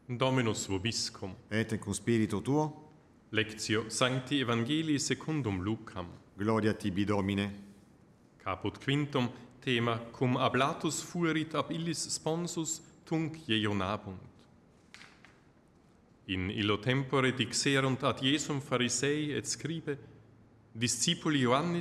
Dominus vobiscum. Et cum spiritu tuo, Lectio Sancti Evangelii secundum Lucam. gloria tibi Domine. Caput quintum thema cum ablatus fuerit ab illis sponsus tunc jeionabunt. In illo tempore dixerunt ad Jesum Pharisei et scribe, discipuli Ioannis